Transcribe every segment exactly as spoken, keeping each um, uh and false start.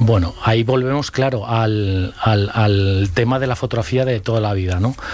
Bueno, ahí volvemos, claro, al, al, al tema de la fotografía de toda la vida, ¿no?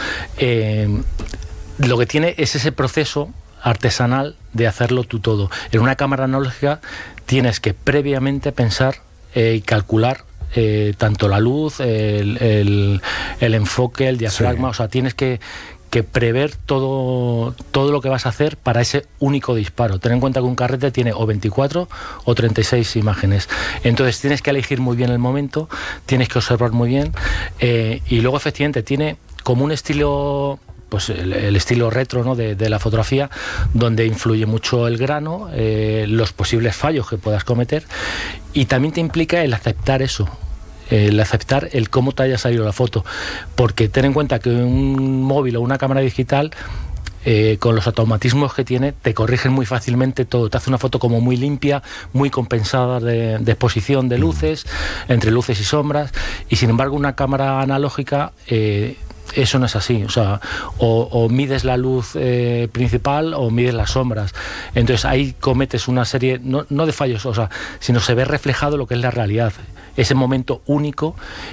Eh, lo que tiene es ese proceso artesanal de hacerlo tú todo. En una cámara analógica tienes que previamente pensar eh, y calcular eh, tanto la luz, el, el, el enfoque, el diafragma, sí. O sea, tienes que que prever todo, todo lo que vas a hacer para ese único disparo. Ten en cuenta que un carrete tiene o veinticuatro o treinta y seis imágenes. Entonces tienes que elegir muy bien el momento, tienes que observar muy bien, eh, y luego efectivamente tiene como un estilo, pues el, el estilo retro, ¿no?, de, de la fotografía, donde influye mucho el grano, eh, los posibles fallos que puedas cometer, y también te implica el aceptar eso. El aceptar el cómo te haya salido la foto, porque ten en cuenta que un móvil o una cámara digital, eh, con los automatismos que tiene, te corrigen muy fácilmente todo, te hace una foto como muy limpia, muy compensada de, de exposición de luces, entre luces y sombras, y sin embargo una cámara analógica, eh, eso no es así, o sea, o, o mides la luz eh, principal o mides las sombras, entonces ahí cometes una serie, no, no de fallos, o sea, sino se ve reflejado lo que es la realidad, ese momento único,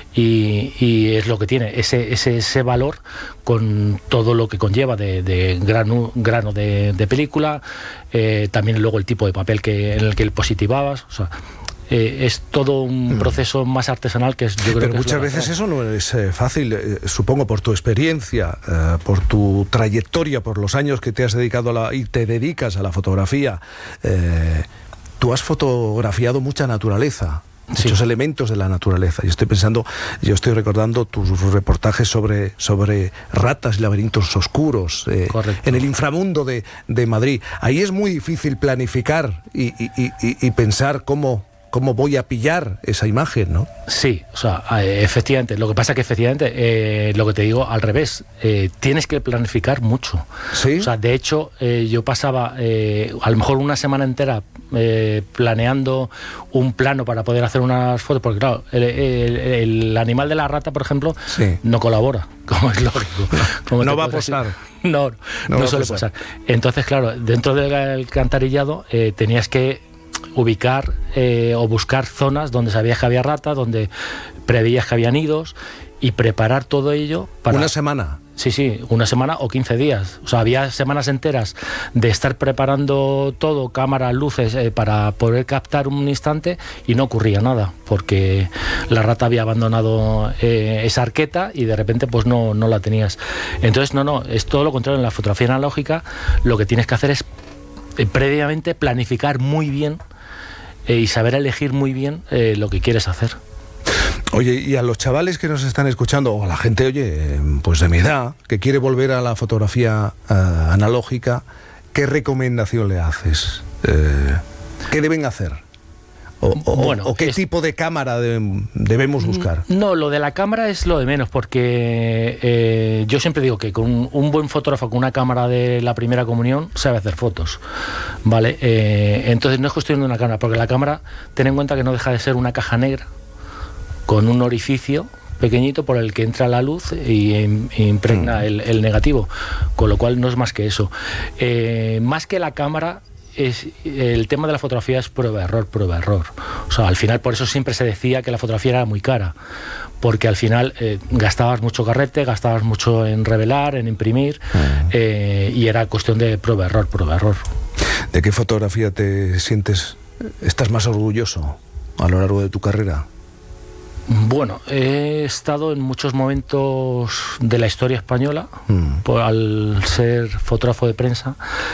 y, y es lo que tiene, ese, ese, ese valor con todo lo que conlleva de, de grano, grano de, de película, eh, también luego el tipo de papel que, en el que el positivabas, o sea, Eh, es todo un proceso más artesanal que es, yo creo Pero que muchas es veces eso no es eh, fácil, eh, supongo por tu experiencia, eh, por tu trayectoria, por los años que te has dedicado a la, y te dedicas a la fotografía. Eh, tú has fotografiado mucha naturaleza, muchos sí. elementos de la naturaleza. Yo estoy pensando, yo estoy recordando tus reportajes sobre, sobre ratas y laberintos oscuros, eh, en el inframundo de, de Madrid. Ahí es muy difícil planificar y, y, y, y pensar cómo... ¿Cómo voy a pillar esa imagen, no? Sí, o sea, efectivamente. Lo que pasa es que efectivamente, eh, lo que te digo al revés, eh, tienes que planificar mucho. ¿Sí? O sea, de hecho, eh, yo pasaba eh, a lo mejor una semana entera eh, planeando un plano para poder hacer unas fotos, porque claro, el, el, el animal de la rata, por ejemplo, sí. no colabora, como es lógico. Como no va a posar. No, no, no, no suele posar. Entonces, claro, dentro del alcantarillado eh, tenías que ubicar eh, o buscar zonas donde sabías que había ratas, donde preveías que había nidos, y preparar todo ello para... ¿Una semana? Sí, sí, una semana o quince días. O sea, había semanas enteras de estar preparando todo, cámaras, luces, eh, para poder captar un instante, y no ocurría nada, porque la rata había abandonado eh, esa arqueta y de repente pues no, no la tenías. Entonces, no, no, es todo lo contrario. En la fotografía analógica lo que tienes que hacer es eh, previamente planificar muy bien eh, y saber elegir muy bien eh, lo que quieres hacer. Oye, y a los chavales que nos están escuchando, o a la gente, oye, pues de mi edad, que quiere volver a la fotografía uh, analógica, ¿qué recomendación le haces? Eh, ¿Qué deben hacer? O, o, bueno, o qué es, tipo de cámara de, debemos buscar. No, lo de la cámara es lo de menos, porque eh, yo siempre digo que con un, un buen fotógrafo con una cámara de la primera comunión sabe hacer fotos, ¿vale? Eh, entonces no es cuestión de una cámara, porque la cámara, ten en cuenta que no deja de ser una caja negra con un orificio pequeñito por el que entra la luz y impregna el, el negativo, con lo cual no es más que eso. Eh, más que la cámara, es el tema de la fotografía es prueba error, prueba error. O sea, al final por eso siempre se decía que la fotografía era muy cara, porque al final eh, gastabas mucho carrete, gastabas mucho en revelar, en imprimir, eh, y era cuestión de prueba error, prueba error. ¿De qué fotografía te sientes, estás más orgulloso a lo largo de tu carrera? Bueno, he estado en muchos momentos de la historia española, mm. por, al ser fotógrafo de prensa.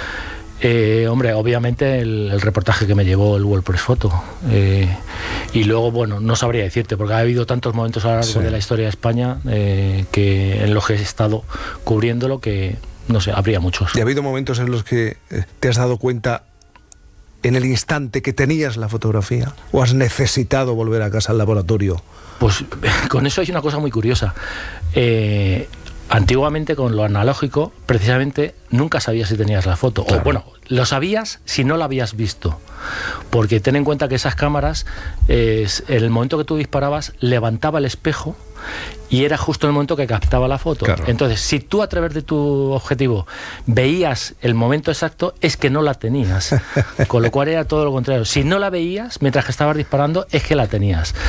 Eh, hombre, obviamente el, el reportaje que me llevó el World Press Photo. Eh, y luego, bueno, no sabría decirte, porque ha habido tantos momentos a lo largo sí. de la historia de España eh, que en los que he estado cubriéndolo que, no sé, habría muchos. ¿Y ha habido momentos en los que te has dado cuenta en el instante que tenías la fotografía, o has necesitado volver a casa al laboratorio? Pues con eso hay una cosa muy curiosa. Eh, antiguamente con lo analógico, precisamente nunca sabías si tenías la foto. Claro. O bueno, lo sabías si no la habías visto. Porque ten en cuenta que esas cámaras, eh, en el momento que tú disparabas, levantaba el espejo y era justo en el momento que captaba la foto. Claro. Entonces, si tú a través de tu objetivo veías el momento exacto, es que no la tenías. Con lo cual era todo lo contrario. Si no la veías mientras que estabas disparando, es que la tenías.